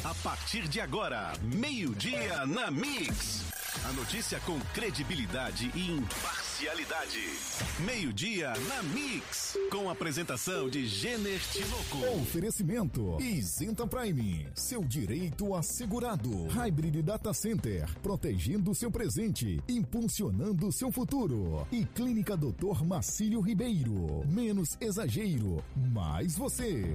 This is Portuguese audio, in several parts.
A partir de agora, meio-dia na Mix. A notícia com credibilidade e imparcialidade. Meio-dia na Mix. Com a apresentação de Jenner Tinoco. Oferecimento Isenta Prime. Seu direito assegurado. Hybrid Data Center. Protegendo seu presente. Impulsionando seu futuro. E Clínica Dr. Marcílio Ribeiro. Menos exagero. Mais você.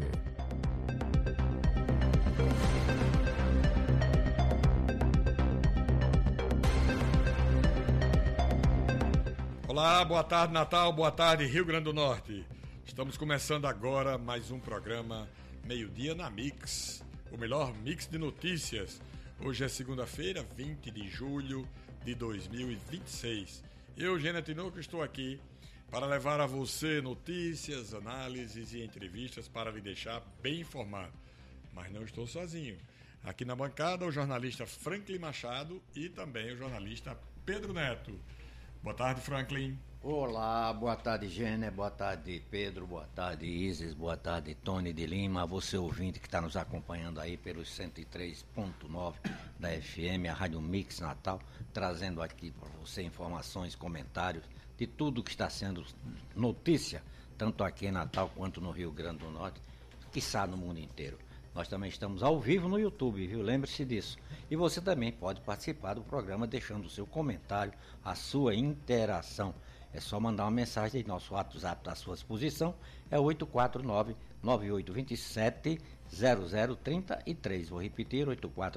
Olá, boa tarde Natal, boa tarde Rio Grande do Norte. Estamos começando agora mais um programa Meio-Dia na Mix, o melhor mix de notícias. Hoje é segunda-feira, 20 de julho de 2026. Eu, Jenner Tinoco, estou aqui para levar a você notícias, análises e entrevistas para lhe deixar bem informado. Mas não estou sozinho. Aqui na bancada o jornalista Franklin Machado e também o jornalista Pedro Neto. Boa tarde, Franklin. Olá, boa tarde, Jenner, boa tarde, Pedro, boa tarde, Isis, boa tarde, Tony de Lima, você ouvinte que está nos acompanhando aí pelos 103.9 da FM, a Rádio Mix Natal, trazendo aqui para você informações, comentários de tudo que está sendo notícia, tanto aqui em Natal quanto no Rio Grande do Norte, quiçá no mundo inteiro. Nós também estamos ao vivo no YouTube, viu? Lembre-se disso. E você também pode participar do programa deixando o seu comentário, a sua interação. É só mandar uma mensagem de nosso WhatsApp à sua disposição. É 849-9827-0033. Vou repetir,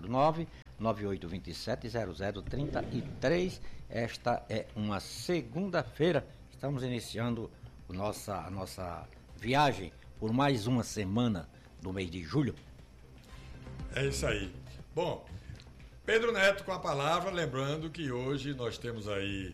849-9827-0033. Esta é uma segunda-feira. Estamos iniciando a nossa viagem por mais uma semana do mês de julho. É isso aí. Bom, Pedro Neto com a palavra, lembrando que hoje nós temos aí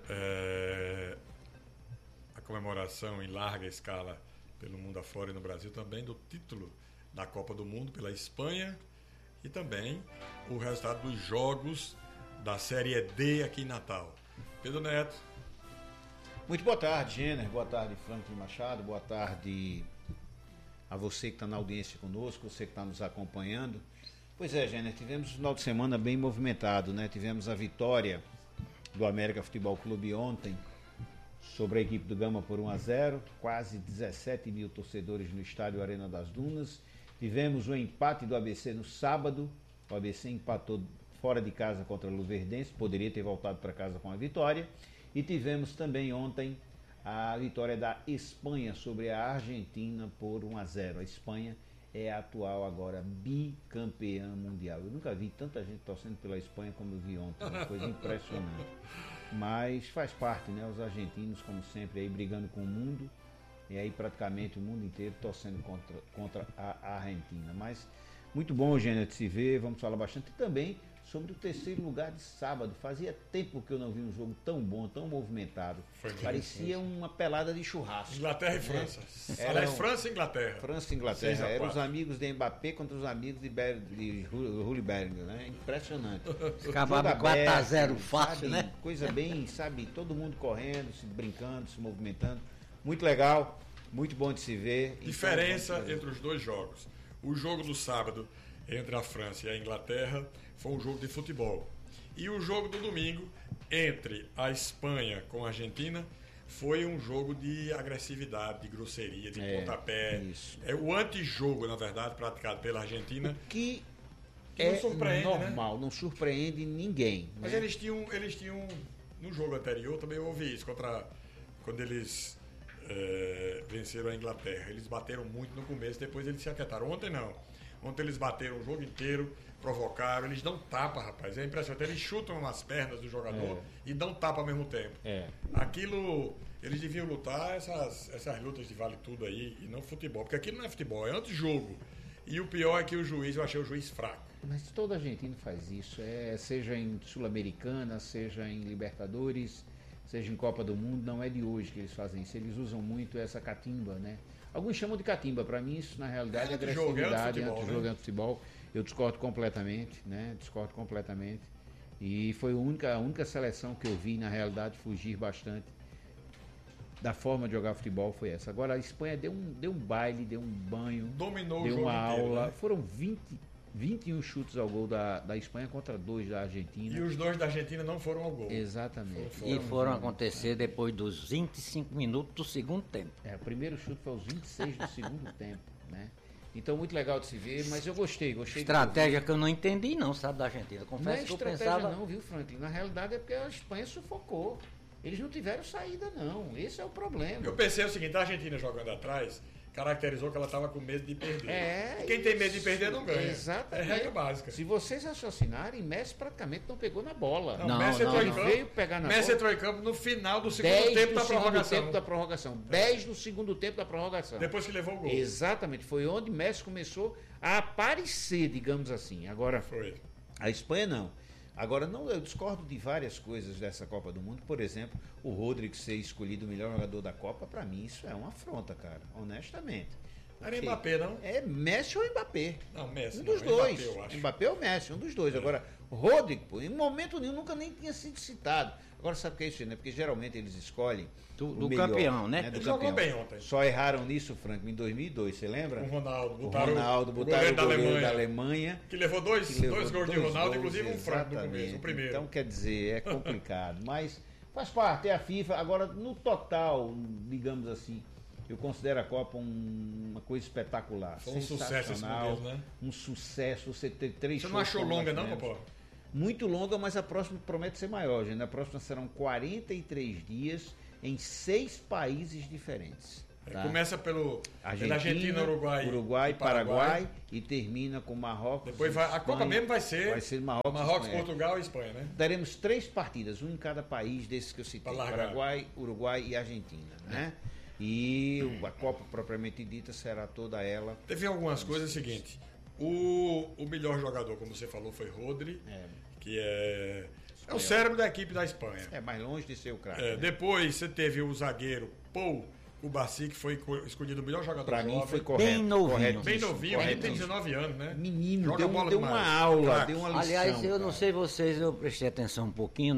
a comemoração em larga escala pelo mundo afora e no Brasil também do título da Copa do Mundo pela Espanha e também o resultado dos jogos da Série D aqui em Natal. Pedro Neto. Muito boa tarde, Jenner, boa tarde, Franklin Machado, boa tarde a você que está na audiência conosco, você que está nos acompanhando. Pois é, Jenner, tivemos um final de semana bem movimentado, né? Tivemos a vitória do América Futebol Clube ontem sobre a equipe do Gama por 1-0, quase 17 mil torcedores no estádio Arena das Dunas. Tivemos o empate do ABC no sábado, o ABC empatou fora de casa contra o Luverdense, poderia ter voltado para casa com a vitória. E tivemos também ontem a vitória da Espanha sobre a Argentina por 1-0. A Espanha é a atual agora bicampeã mundial. Eu nunca vi tanta gente torcendo pela Espanha como eu vi ontem, uma coisa impressionante. Mas faz parte, né? Os argentinos, como sempre, aí brigando com o mundo, e aí praticamente o mundo inteiro torcendo contra a Argentina. Mas muito bom, Eugênio, de se ver, vamos falar bastante. E também sobre o terceiro lugar de sábado. Fazia tempo que eu não vi um jogo tão bom, tão movimentado. Parecia uma pelada de churrasco. Inglaterra e França. Aliás, França e Inglaterra. França e Inglaterra. Eram os amigos de Mbappé contra os amigos de Hulkenberg, né? Impressionante. Acabava 4-0 fácil, sabe? Né? Coisa bem, sabe? Todo mundo correndo, se brincando, se movimentando. Muito legal, muito bom de se ver. Diferença entre os dois jogos. O jogo do sábado entre a França e a Inglaterra foi um jogo de futebol. E o jogo do domingo entre a Espanha com a Argentina foi um jogo de agressividade, de grosseria, de pontapé. Isso. É o antijogo, na verdade, praticado pela Argentina. Que não surpreende, normal, né? Não surpreende ninguém. Mas né? eles tinham no jogo anterior, também houve isso, quando eles venceram a Inglaterra. Eles bateram muito no começo, depois eles se aquietaram. Ontem não. Ontem eles bateram o jogo inteiro, provocaram, eles dão tapa, rapaz. É impressionante. Eles chutam nas pernas do jogador e dão tapa ao mesmo tempo. Aquilo, eles deviam lutar essas lutas de vale tudo aí e não futebol. Porque aquilo não é futebol, é antijogo. E o pior é que eu achei o juiz fraco. Mas todo argentino faz isso, seja em Sul-Americana, seja em Libertadores, seja em Copa do Mundo, não é de hoje que eles fazem isso. Eles usam muito essa catimba, né? Alguns chamam de catimba, para mim isso na realidade é agressividade, antijogo, é futebol. Eu discordo completamente, né? Discordo completamente. E foi a única seleção que eu vi, na realidade, fugir bastante da forma de jogar futebol foi essa. Agora a Espanha deu um baile, deu um banho, dominou deu o jogo uma inteiro, aula. né? Foram 20 21 chutes ao gol da Espanha contra 2 da Argentina. E os 2 da Argentina não foram ao gol. Exatamente. E foram acontecer depois dos 25 minutos do segundo tempo. O primeiro chute foi aos 26 do segundo tempo, né? Então, muito legal de se ver, mas eu gostei. Estratégia que eu não entendi não, sabe, da Argentina. Confesso não é que eu estratégia pensava... não, viu, Franklin? Na realidade é porque a Espanha sufocou. Eles não tiveram saída, não. Esse é o problema. Eu pensei o seguinte, a Argentina jogando atrás, caracterizou que ela estava com medo de perder. E quem tem medo de perder não ganha. Exatamente. É regra básica. Se vocês raciocinarem, Messi praticamente não pegou na bola. Messi entrou em campo. Veio pegar na Messi bola. entrou em campo no final do segundo tempo da prorrogação. 10 do segundo tempo da prorrogação. Depois que levou o gol. Exatamente. Foi onde Messi começou a aparecer, digamos assim. Agora, foi. A Espanha não. Agora, não, eu discordo de várias coisas dessa Copa do Mundo. Por exemplo, o Rodrigo ser escolhido o melhor jogador da Copa, para mim isso é uma afronta, cara. Honestamente. Não era Mbappé, não? É Messi ou Mbappé? Não, Messi. Um dos não, dois. Mbappé, eu acho. Mbappé ou Messi, um dos dois. Agora, Rodrigo, pô, em momento nenhum, nunca nem tinha sido citado. Agora, sabe o que é isso, né? Porque geralmente eles escolhem do melhor, campeão, né? Ele jogou bem ontem. Só erraram nisso, Franco, em 2002, você lembra? O Ronaldo. Botaram o goleiro da Alemanha. Que levou dois gols de Ronaldo, inclusive um franco no começo, o primeiro. Então, quer dizer, é complicado. Mas faz parte, é a FIFA. Agora, no total, digamos assim, eu considero a Copa uma coisa espetacular. Foi um sucesso esse modelo, né? Um sucesso. Você ter 3 shows. Você não achou longa, não, Popó? Muito longa, mas a próxima promete ser maior, gente. A próxima serão 43 dias em 6 países diferentes. Tá? Começa pela Argentina, Uruguai, Paraguai e termina com Marrocos. Depois a Copa mesmo vai ser Marrocos, Portugal e Espanha, né? Daremos 3 partidas, um em cada país desses que eu citei: Paraguai, Uruguai e Argentina, né? E a Copa propriamente dita será toda ela. Teve algumas coisas seguinte. O melhor jogador, como você falou, foi Rodri, que é o cérebro da equipe da Espanha. É mais longe de ser o craque. Né? Depois você teve o zagueiro Paul Kubasi, que foi escolhido o melhor jogador pra jovem. Mim foi correto. Bem novinho, ele tem 19 anos, né? Menino, deu uma aula, deu uma lição. Aliás, eu não sei vocês, eu prestei atenção um pouquinho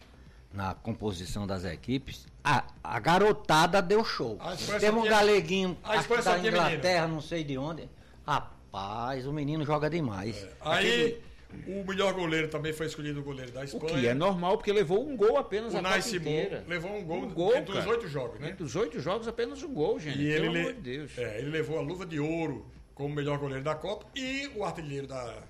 na composição das equipes. A garotada deu show. Tem um galeguinho da Inglaterra, não sei de onde. Rapaz, o menino joga demais. Aí, o melhor goleiro também foi escolhido o goleiro da Espanha. O que é normal, porque levou um gol apenas a Copa inteira. Levou um gol entre os 8 jogos, né? Entre os 8 jogos, apenas um gol, gente. E pelo amor de Deus. Ele levou a luva de ouro como melhor goleiro da Copa. E o artilheiro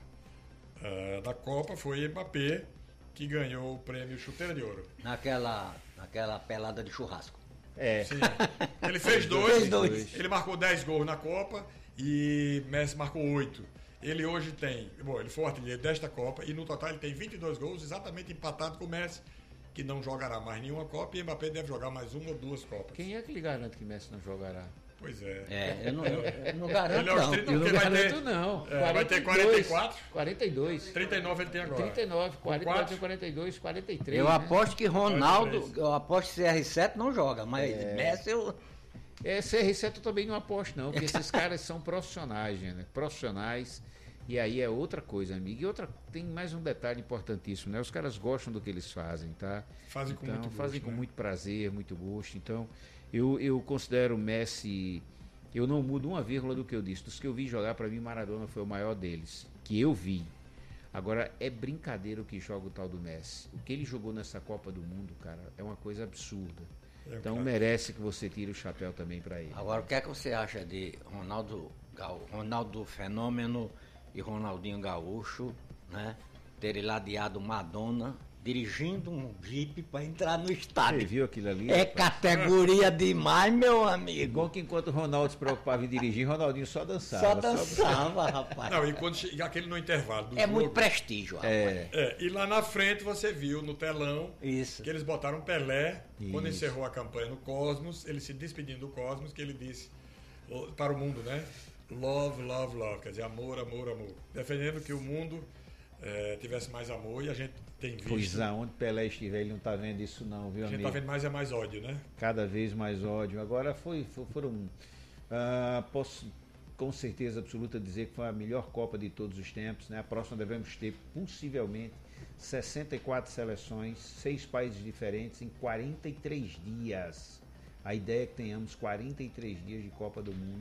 da Copa foi Mbappé, que ganhou o prêmio Chuteira de Ouro. Naquela pelada de churrasco. Sim. Ele fez dois. Ele marcou 10 gols na Copa e Messi marcou 8. Ele hoje tem... ele foi o artilheiro desta Copa e no total ele tem 22 gols, exatamente empatado com o Messi, que não jogará mais nenhuma Copa, e Mbappé deve jogar mais 1 ou 2 Copas. Quem é que lhe garante que Messi não jogará? Pois é. Eu não garanto, ele é aos 30, não. Vai ter 44? 42. 39 ele tem agora. 39, 44, 42, 43. Eu aposto que Ronaldo, eu aposto que CR7 não joga, mas Messi eu... CR7 eu também não aposto, não, porque esses caras são profissionais, né? Profissionais. E aí é outra coisa, amigo. E tem mais um detalhe importantíssimo, né? Os caras gostam do que eles fazem, tá? Fazem com muito prazer, muito gosto. Então, eu considero o Messi... Eu não mudo uma vírgula do que eu disse. Dos que eu vi jogar, para mim, Maradona foi o maior deles. Que eu vi. Agora, é brincadeira o que joga o tal do Messi. O que ele jogou nessa Copa do Mundo, cara, é uma coisa absurda. Então, merece que você tire o chapéu também para ele. Agora, o que é que você acha de Ronaldo Fenômeno e Ronaldinho Gaúcho, né, terem ladeado Madonna dirigindo um Jeep para entrar no estádio? Você viu aquilo ali? É categoria demais, meu amigo. Bom que enquanto o Ronaldo se preocupava em dirigir, Ronaldinho só dançava. Só dançava, rapaz. Não, e quando aquele no intervalo do jogo, muito prestígio, rapaz. E lá na frente você viu no telão que eles botaram Pelé, quando encerrou a campanha no Cosmos, ele se despedindo do Cosmos, que ele disse para o mundo, né? Love, love, love, quer dizer, amor, amor, amor. Defendendo que o mundo tivesse mais amor, e a gente tem visto. Pois aonde Pelé estiver, ele não está vendo isso não, viu, amigo? A gente está vendo mais ódio, né? Cada vez mais ódio. Agora foram... posso com certeza absoluta dizer que foi a melhor Copa de todos os tempos, né? A próxima devemos ter, possivelmente, 64 seleções, 6 países diferentes, em 43 dias. A ideia é que tenhamos 43 dias de Copa do Mundo,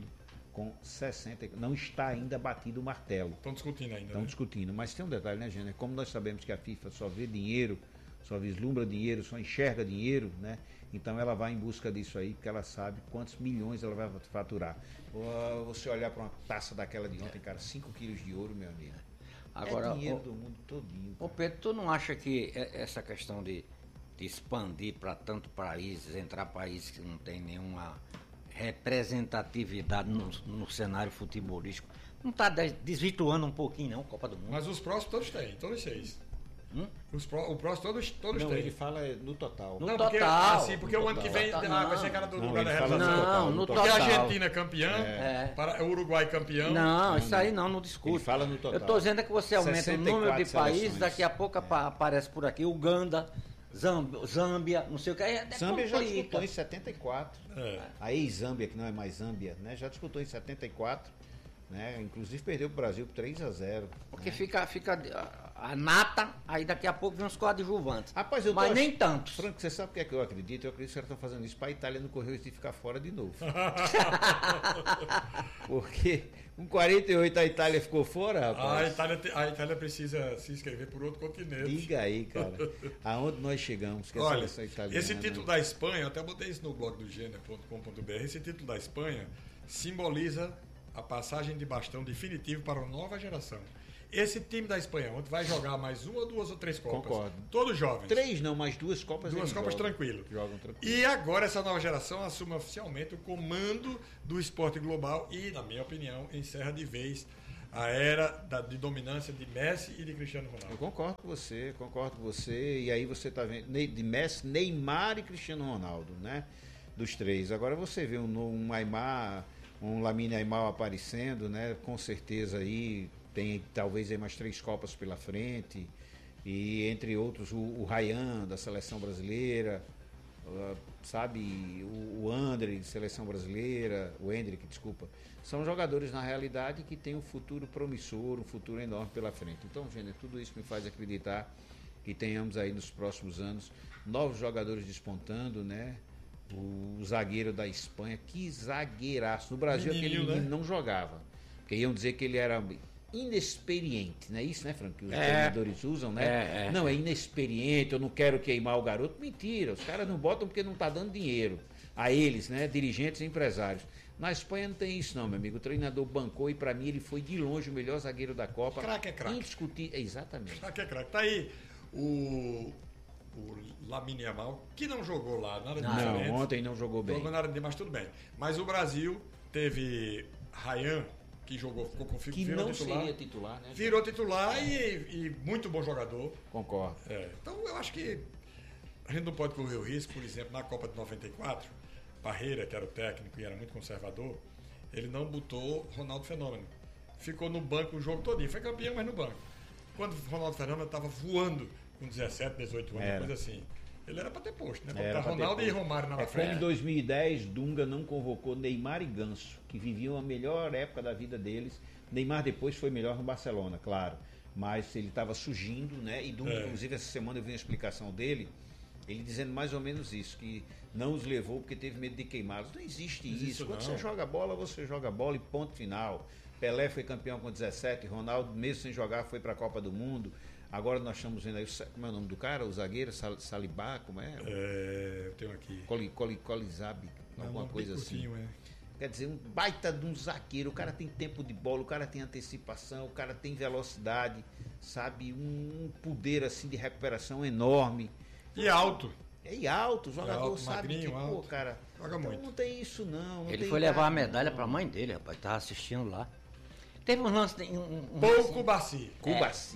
com 60. Não está ainda batido o martelo. Estão discutindo ainda. Estão discutindo. Mas tem um detalhe, né, Gêner? Como nós sabemos que a FIFA só vê dinheiro, só vislumbra dinheiro, só enxerga dinheiro, né? Então ela vai em busca disso aí, porque ela sabe quantos milhões ela vai faturar. Você olhar para uma taça daquela de ontem, cara, 5 quilos de ouro, meu amigo. Agora, é dinheiro do mundo todinho. Ô Pedro, tu não acha que essa questão de expandir para tanto países, entrar países que não tem nenhuma representatividade no cenário futebolístico, não está desvirtuando um pouquinho não, Copa do Mundo? Mas os próximos todos têm, todos 6. O próximo todos não, têm. ele fala no total. No não, total. Porque o ano que vem vai ser cara do lugar da ele fala realização. no Porque total. a Argentina é campeã, o Uruguai campeão. Não, isso aí não discute. Ele fala no total. Eu estou dizendo é que você aumenta o número de 64 países, seleções. daqui a pouco aparece por aqui Uganda, Zâmbia, não sei o que. Zâmbia já disputou em 74. É. A ex-Zâmbia, que não é mais Zâmbia, né? Já disputou em 74. Né? Inclusive perdeu o Brasil por 3-0. Porque fica a nata, aí daqui a pouco vem os coadjuvantes. Rapaz, mas nem tantos. Franco, você sabe o que é que eu acredito? Eu acredito que os caras estão fazendo isso para a Itália não correr o risco de ficar fora de novo. Porque com 48 a Itália ficou fora, rapaz. A Itália precisa se inscrever por outro continente. Diga aí, cara. Aonde nós chegamos? Que Olha, seleção italiana, esse título da Espanha, eu até botei isso no blog do Gêner.com.br, esse título da Espanha simboliza a passagem de bastão definitivo para uma nova geração. Esse time da Espanha ontem vai jogar mais uma, 2 ou 3 Copas. Concordo. Todos jovens. 3 não, mas 2 Copas. 2 Copas tranquilo. Jogam tranquilo. E agora essa nova geração assume oficialmente o comando do esporte global e, na minha opinião, encerra de vez a era de dominância de Messi e de Cristiano Ronaldo. Eu concordo com você. E aí você tá vendo de Messi, Neymar e Cristiano Ronaldo, né? Dos 3. Agora você vê um Neymar, um Lamine Yamal aparecendo, né? Com certeza aí tem talvez aí mais 3 Copas pela frente. E entre outros o Ryan da seleção brasileira, sabe, o André, seleção brasileira, o Hendrick, desculpa. São jogadores na realidade que têm um futuro promissor, um futuro enorme pela frente. Então, Gêner, tudo isso me faz acreditar que tenhamos aí nos próximos anos novos jogadores despontando, né? O zagueiro da Espanha, que zagueiraço. No Brasil aquele menino não jogava. Porque iam dizer que ele era inexperiente, não é isso, né, Frank? Que os treinadores usam, né? Não, é inexperiente, eu não quero queimar o garoto. Mentira, os caras não botam porque não tá dando dinheiro a eles, né? Dirigentes e empresários. Na Espanha não tem isso não, meu amigo. O treinador bancou e para mim ele foi de longe o melhor zagueiro da Copa. Craque é craque. Indiscutível, exatamente. Craque é craque. Tá aí o Lamine Yamal, que não jogou lá, nada de diferente. Não, ontem não jogou bem. Jogou nada de, mas tudo bem. Mas o Brasil teve Ryan, que jogou, ficou com que virou não titular. seria titular, né? Virou titular e muito bom jogador. Concordo. Então eu acho que a gente não pode correr o risco, por exemplo, na Copa de 94, Parreira, que era o técnico e era muito conservador, ele não botou Ronaldo Fenômeno. Ficou no banco o jogo todinho. Foi campeão, mas no banco. Quando o Ronaldo Fenômeno estava voando com 17, 18 anos, coisa assim. Ele era para ter posto, né? Para botar Ronaldo e Romário na frente. Como em 2010, Dunga não convocou Neymar e Ganso, que viviam a melhor época da vida deles. Neymar depois foi melhor no Barcelona, claro. Mas ele estava surgindo, né? E Dunga, inclusive, essa semana eu vi uma explicação dele, ele dizendo mais ou menos isso, que não os levou porque teve medo de queimá-los. Não existe isso. Quando você joga bola e ponto final. Pelé foi campeão com 17, Ronaldo, mesmo sem jogar, foi para a Copa do Mundo. Agora nós estamos vendo aí, como é o nome do cara? O zagueiro, Salibá, como é? Eu tenho aqui. Colizab, alguma coisa assim. Quer dizer, um baita de um zagueiro, o cara tem tempo de bola, o cara tem antecipação, o cara tem velocidade, sabe? Um poder assim de recuperação enorme. E alto. E alto, o jogador alto, sabe magrinho, que, alto. pô, cara, joga então muito. Não tem isso não. Ele foi levar a medalha para a mãe dele, rapaz, tava assistindo lá. Teve um lance... Pouco Baci. Cubaci.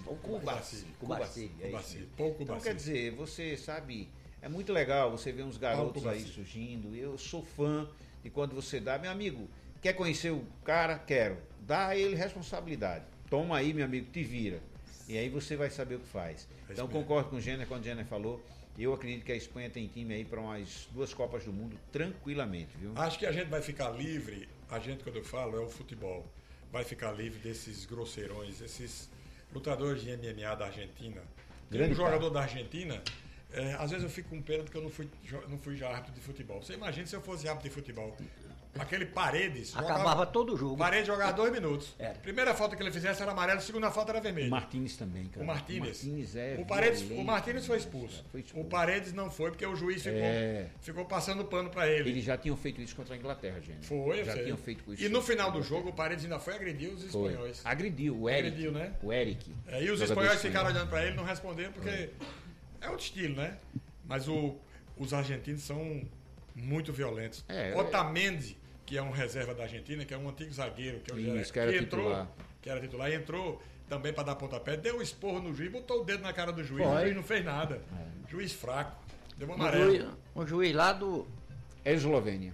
Então, quer dizer, você sabe, é muito legal você ver uns garotos aí surgindo. Eu sou fã de quando você dá. Meu amigo, quer conhecer o cara? Quero. Dá a ele responsabilidade. Toma aí, meu amigo, te vira. E aí você vai saber o que faz. Então, concordo com o Gêner, quando o Gêner falou. Eu acredito que a Espanha tem time aí para umas 2 Copas do Mundo tranquilamente, viu? Acho que a gente vai ficar livre, quando eu falo, é o futebol. Vai ficar livre desses grosseirões, esses lutadores de MMA da Argentina. Tem um jogador da Argentina, às vezes eu fico com pena porque eu não fui já árbitro de futebol. Você imagina se eu fosse árbitro de futebol. Aquele Paredes... Acabava todo o jogo. Paredes jogava 2 minutos. Era. Primeira falta que ele fizesse era amarelo, segunda falta era vermelho. O Martínez também, cara. O Martínez violento, o Martínez foi expulso. O Paredes não foi, porque o juiz ficou passando pano pra ele. Eles já tinham feito isso contra a Inglaterra, gente. Foi, já tinham feito isso. E no final do jogo, o Paredes ainda foi agredir os espanhóis. Agrediu, o Eric. Agrediu, né? O Eric. E os espanhóis ficaram olhando pra ele e não responderam, porque é outro estilo, né? Mas os argentinos são muito violentos. Otamendi, que é um reserva da Argentina, que é um antigo zagueiro, que era titular, e entrou também para dar pontapé, deu um esporro no juiz, botou o dedo na cara do juiz, o juiz não fez nada. Juiz fraco, deu uma amarela. Um juiz lá do... Eslovênia.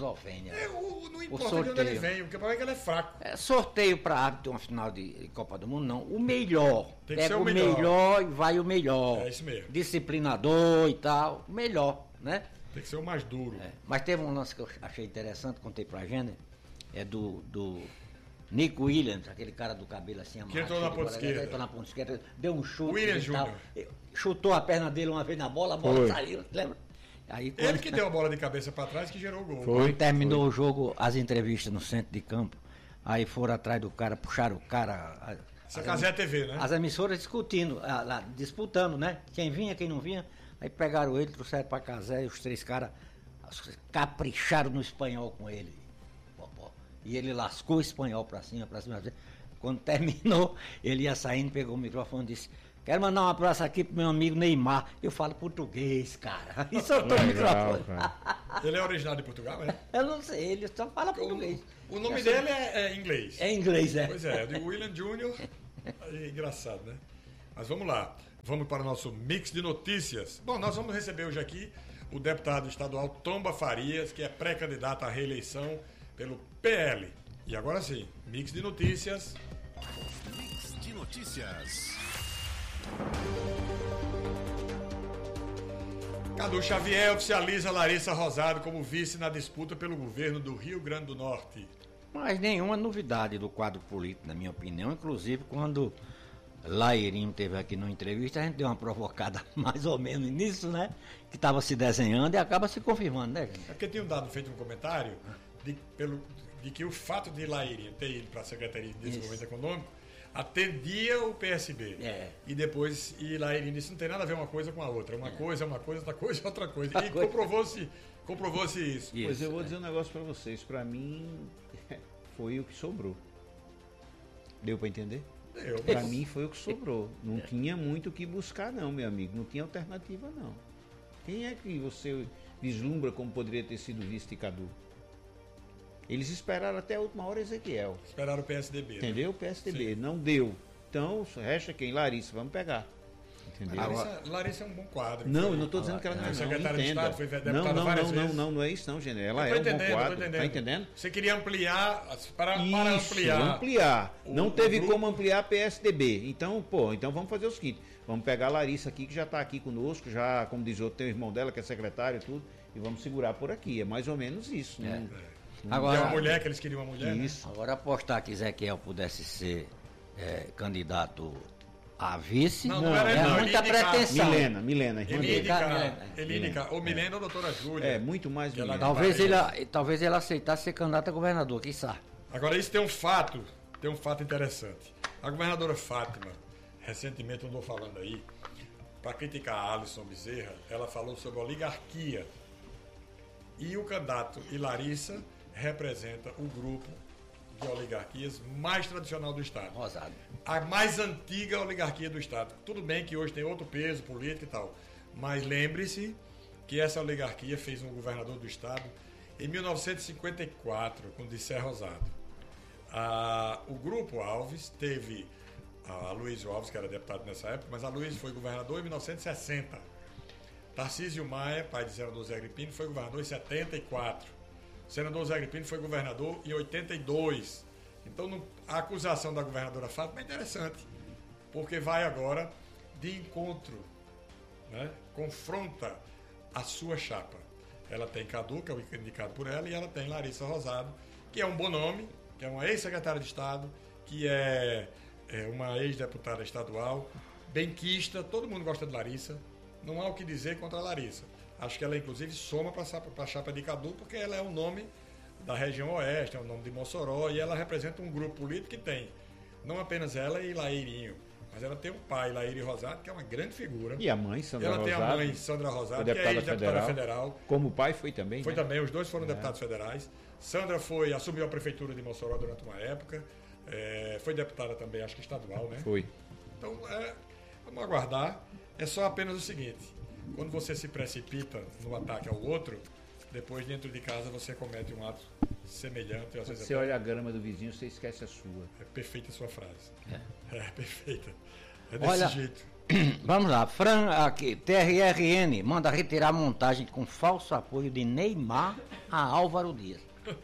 Não importa de onde ele vem, o que é que ele é fraco. Sorteio para árbitro uma final de Copa do Mundo, não. O melhor. Tem que Pega ser o melhor e vai o melhor. É isso mesmo. Disciplinador e tal. O melhor, né? Tem que ser o mais duro. Mas teve um lance que eu achei interessante, contei pra gente, é do Nico Williams, aquele cara do cabelo assim amarrado. Que entrou na ponta esquerda. Entrou na ponta esquerda, deu um chute. Williams Júnior. Chutou a perna dele uma vez na bola, a bola saiu, lembra? Aí, ele que deu a bola de cabeça pra trás que gerou o gol. Quando terminou o jogo, as entrevistas no centro de campo, aí foram atrás do cara, puxaram o cara. Essa casa é a TV, né? As emissoras discutindo, lá, disputando, né? Quem vinha, quem não vinha. Aí pegaram ele, trouxeram pra Casé e os 3 caras capricharam no espanhol com ele. E ele lascou o espanhol pra cima. Quando terminou, ele ia saindo, pegou o microfone e disse: quero mandar um abraço aqui pro meu amigo Neymar. Eu falo português, cara. E soltou o microfone. Ele é originário de Portugal, é? Eu não sei, ele só fala português. O nome dele é inglês. É inglês, é. Pois é, de William Júnior. É engraçado, né? Mas vamos lá. Vamos para o nosso mix de notícias. Bom, nós vamos receber hoje aqui o deputado estadual Tomba Farias, que é pré-candidato à reeleição pelo PL. E agora sim, mix de notícias. Mix de notícias. Cadu Xavier oficializa Larissa Rosado como vice na disputa pelo governo do Rio Grande do Norte. Mas nenhuma novidade do quadro político, na minha opinião. Inclusive, quando Lairinho esteve aqui numa entrevista, a gente deu uma provocada mais ou menos nisso, né? Que estava se desenhando e acaba se confirmando, né, gente? É porque tinha feito um comentário de que o fato de Lairinho ter ido para a Secretaria de Desenvolvimento Econômico atendia o PSB. E depois Lairinho disse: não tem nada a ver uma coisa com a outra. Uma coisa é uma coisa, outra coisa é outra coisa. E comprovou-se isso. Pois eu vou dizer um negócio para vocês. Para mim, foi o que sobrou. Deu para entender? Para mim foi o que sobrou. Não tinha muito o que buscar, não, meu amigo. Não tinha alternativa, não. Quem é que você vislumbra como poderia ter sido vice de Cadu? Eles esperaram até a última hora Ezequiel. Esperaram o PSDB. Entendeu? O PSDB. Sim. Não deu. Então, resta quem? Larissa. Vamos pegar. Entendeu? Larissa é um bom quadro. Não, eu não estou dizendo que ela não é. Secretária de Estado, foi deputada várias vezes. Não é isso não, gente. Ela é um bom quadro. Tá entendendo? Você queria ampliar, para ampliar. Não teve como ampliar a PSDB. Então, então vamos fazer o seguinte. Vamos pegar a Larissa aqui, que já está aqui conosco, já, como diz o outro, tem o irmão dela, que é secretário e tudo, e vamos segurar por aqui. É mais ou menos isso. Agora, uma mulher, que eles queriam uma mulher. Isso. Né? Agora, apostar que Ezequiel pudesse ser candidato a vice, muita pretensão. Milena. Ele indica ou Milena ou doutora Júlia. Muito mais Milena. Talvez ele aceitasse ser candidato a governador, quiçá. Agora, isso tem um fato interessante. A governadora Fátima, recentemente andou falando aí, para criticar a Alisson Bezerra, ela falou sobre oligarquia. E o candidato e Larissa representa o grupo de oligarquias mais tradicional do Estado. Rosado. A mais antiga oligarquia do Estado. Tudo bem que hoje tem outro peso político e tal, mas lembre-se que essa oligarquia fez um governador do Estado em 1954, com Dissé Rosado. O grupo Alves teve a Luísio Alves, que era deputado nessa época, mas a Luísio foi governador em 1960. Tarcísio Maia, pai de senador Zé Agripino, foi governador em 74. O senador Zé Agripino foi governador em 82. Então, a acusação da governadora Fátima é interessante, porque vai agora de encontro, né? Confronta a sua chapa. Ela tem Cadu, que é o indicado por ela, e ela tem Larissa Rosado, que é um bom nome, que é uma ex-secretária de Estado, que é uma ex-deputada estadual, benquista, todo mundo gosta de Larissa, não há o que dizer contra a Larissa. Acho que ela, inclusive, soma para a chapa de Cadu, porque ela é o nome da região oeste, é o nome de Mossoró, e ela representa um grupo político que tem, não apenas ela e Laírinho, mas ela tem o pai, Laíri Rosado, que é uma grande figura. E a mãe, Sandra Rosado. Ela tem a mãe, Sandra Rosado, que é ex-deputada federal. Como o pai foi também, Foi também, os dois foram deputados federais. Sandra assumiu a prefeitura de Mossoró durante uma época, foi deputada também, acho que estadual, né? Foi. Então, vamos aguardar. É só apenas o seguinte, quando você se precipita no ataque ao outro, depois dentro de casa você comete um ato semelhante. Às vezes você olha a grama do vizinho, você esquece a sua. É perfeita a sua frase. É perfeita. É desse jeito. Vamos lá, Fran, aqui, TRRN manda retirar a montagem com falso apoio de Neymar a Álvaro Dias.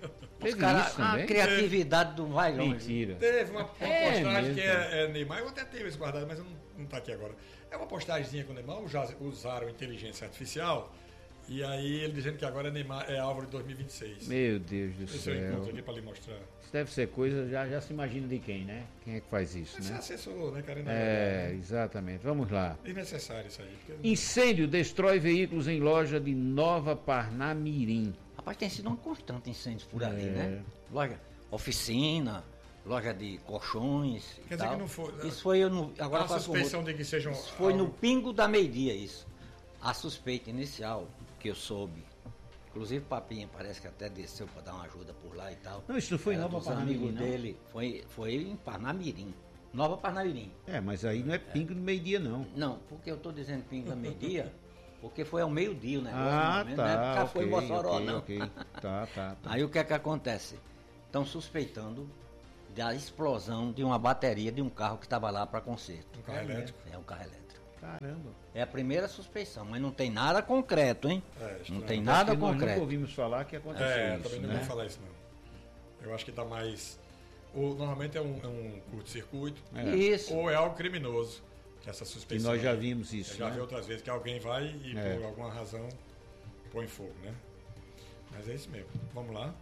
Os caras, a criatividade do vai longe. Mentira. Teve uma postagem mesmo, que é Neymar, eu até tenho isso guardado, mas eu não tá aqui agora. É uma postagemzinha com o Neymar, já usaram inteligência artificial, e aí ele dizendo que agora Neymar é Álvaro de 2026. Meu Deus do céu. Eu encontro aqui para lhe mostrar. Isso deve ser coisa, já se imagina de quem, né? Quem é que faz isso, né? Você assessor, né, Karina? Exatamente. Vamos lá. Desnecessário isso aí. Incêndio destrói veículos em loja de Nova Parnamirim. Rapaz, tem sido uma constante incêndio por ali, né? Loja, oficina, loja de colchões. Quer dizer que não foi. Isso foi agora a suspeição de que sejam. Isso foi no pingo da meio-dia, isso. A suspeita inicial, que eu soube. Inclusive, Papinha parece que até desceu para dar uma ajuda por lá e tal. Não, isso não foi em Nova Parnamirim, não? Dele, foi em Parnamirim. Nova Parnamirim. Mas aí não é pingo do meio-dia, não. Não, porque eu estou dizendo pingo da meio-dia. Porque foi ao meio-dia o negócio. Tá. Nunca foi em Mossoró, não. Okay. Tá. Aí o que é que acontece? Estão suspeitando da explosão de uma bateria de um carro que estava lá para conserto. Um carro elétrico? É um carro elétrico. Caramba. É a primeira suspeição, mas não tem nada concreto, hein? Não tem nada concreto. Nós nunca ouvimos falar que aconteceu isso, também não vou falar isso, não. Eu acho que dá mais... normalmente é um curto-circuito. Isso. Ou é algo criminoso. Essa suspeição. E nós já vimos isso. Já vi outras vezes que alguém vai e por alguma razão põe fogo, né? Mas é isso mesmo. Vamos lá.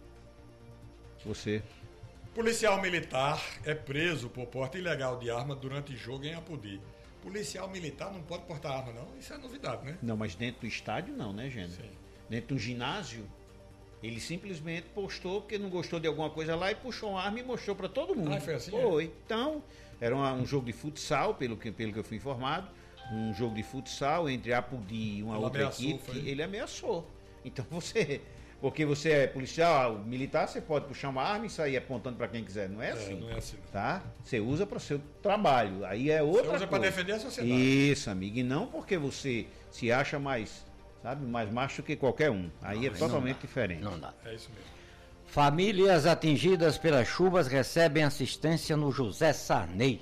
Você. Policial militar é preso por porte ilegal de arma durante jogo em Apodi. Policial militar não pode portar arma, não? Isso é novidade, né? Não, mas dentro do estádio não, né, Gênero? Sim. Dentro do ginásio, ele simplesmente postou porque não gostou de alguma coisa lá e puxou uma arma e mostrou para todo mundo. Foi assim? Foi. Então... Era um jogo de futsal, pelo que eu fui informado. Um jogo de futsal entre Apodi e uma outra equipe. Que ele ameaçou. Então porque você é policial, militar, você pode puxar uma arma e sair apontando para quem quiser. Não é assim. Não é assim. Tá? Você usa para o seu trabalho. Aí é outra coisa. Você usa para defender a sociedade. Isso, amigo. E não porque você se acha mais macho que qualquer um. Aí é totalmente diferente. Não dá. É isso mesmo. Famílias atingidas pelas chuvas recebem assistência no José Sarney.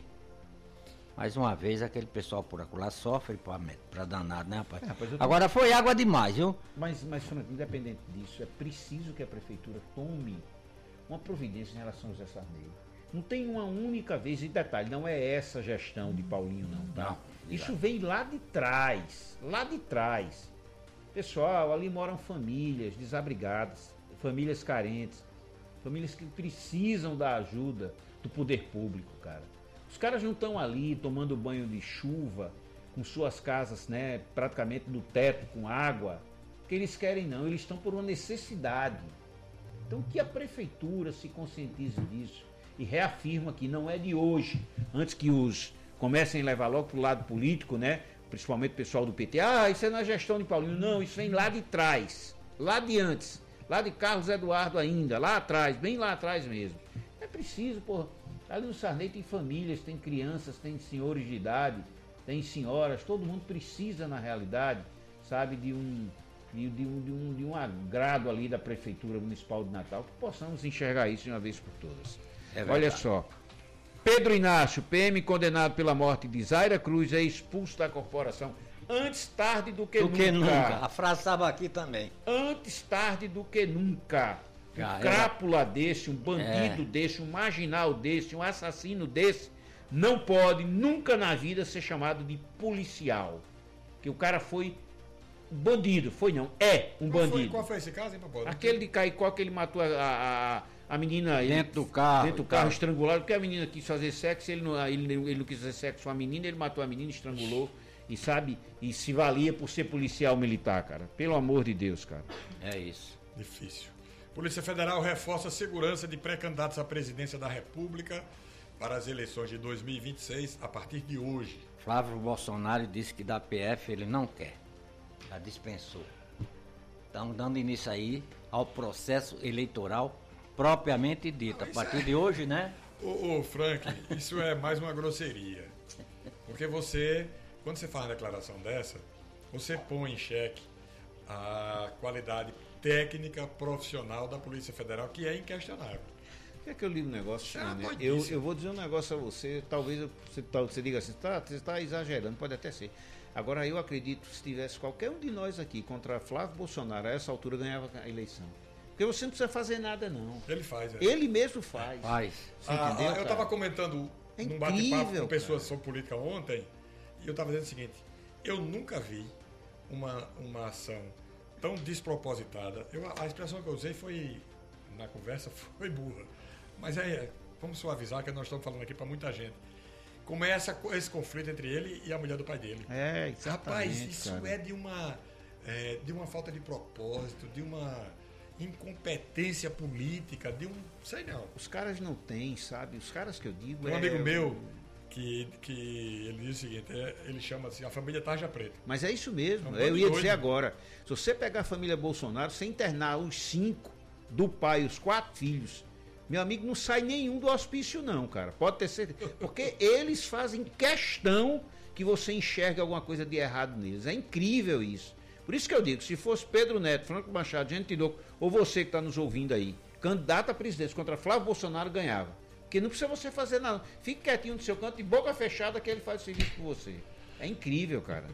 Mais uma vez, aquele pessoal por acolá sofre para danado, né, rapaz? Agora foi água demais, viu? Mas, Franco, independente disso, é preciso que a prefeitura tome uma providência em relação ao José Sarney. Não tem uma única vez, e detalhe, não é essa gestão de Paulinho, não, tá? Não, isso vem lá de trás. Pessoal, ali moram famílias desabrigadas, famílias carentes, famílias que precisam da ajuda do poder público, cara. Os caras não estão ali tomando banho de chuva, com suas casas, né, praticamente no teto, com água, que eles querem não, eles estão por uma necessidade. Então que a prefeitura se conscientize disso e reafirma que não é de hoje, antes que os comecem a levar logo para o lado político, né, principalmente o pessoal do PT, isso é na gestão de Paulinho. Não, isso vem lá de trás, lá de antes. Lá de Carlos Eduardo ainda, lá atrás, bem lá atrás mesmo. É preciso, ali no Sarney tem famílias, tem crianças, tem senhores de idade, tem senhoras, todo mundo precisa na realidade, sabe, de um agrado ali da Prefeitura Municipal de Natal, que possamos enxergar isso de uma vez por todas. Olha só, Pedro Inácio, PM condenado pela morte de Zaira Cruz, é expulso da corporação. Antes tarde do que nunca. A frase estava aqui também. Antes tarde do que nunca. Um crápula desse, um bandido desse, um marginal desse, um assassino desse, não pode nunca na vida ser chamado de policial. Que o cara foi bandido. É um bandido. Qual foi esse caso, hein, Papo? Aquele de Caicó que ele matou a menina dentro do carro estrangulado, porque a menina quis fazer sexo, ele não quis fazer sexo com a menina, ele matou a menina, estrangulou e sabe, e se valia por ser policial militar, cara. Pelo amor de Deus, cara. É isso. Difícil. Polícia Federal reforça a segurança de pré-candidatos à presidência da República para as eleições de 2026 a partir de hoje. Flávio Bolsonaro disse que da PF ele não quer. Já dispensou. Estamos dando início aí ao processo eleitoral propriamente dito. A partir de hoje, né? Ô Frank, isso é mais uma grosseria. Porque você, quando você faz uma declaração dessa, você põe em xeque a qualidade técnica profissional da Polícia Federal, que é inquestionável. Quer que eu ligo um negócio? Né? Eu vou dizer um negócio a você, talvez você diga assim, você está exagerando, pode até ser. Agora, eu acredito que se tivesse qualquer um de nós aqui contra Flávio Bolsonaro, a essa altura ganhava a eleição. Porque você não precisa fazer nada, não. Ele faz, Ele mesmo faz. Você entendeu? Eu estava comentando num bate-papo com pessoas sobre política ontem, e eu estava dizendo o seguinte, eu nunca vi uma ação tão despropositada. A expressão que eu usei na conversa foi burra. Mas vamos suavizar, que nós estamos falando aqui para muita gente. Começa esse conflito entre ele e a mulher do pai dele. Exatamente. Rapaz, isso cara. é de uma falta de propósito, de uma incompetência política, sei não. Os caras não têm, sabe? Os caras que eu digo Um amigo meu que ele diz o seguinte, ele chama assim, a família Tarja Preta. Mas é isso mesmo, eu ia dizer agora. Se você pegar a família Bolsonaro, você internar os 5 do pai, os 4 filhos, meu amigo, não sai nenhum do hospício não, cara. Pode ter certeza. Porque eles fazem questão que você enxergue alguma coisa de errado neles. É incrível isso. Por isso que eu digo, se fosse Pedro Neto, Franco Machado, gente louco, ou você que está nos ouvindo aí, candidato à presidência contra Flávio Bolsonaro, ganhava. Porque não precisa você fazer nada. Fique quietinho no seu canto, de boca fechada, que ele faz o serviço por você. É incrível, cara.